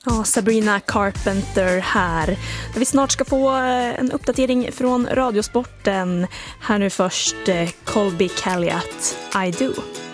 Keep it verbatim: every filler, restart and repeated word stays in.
Ja, Sabrina Carpenter här. Där vi snart ska få en uppdatering från Radiosporten. Här nu först Colby Calliot, I Do.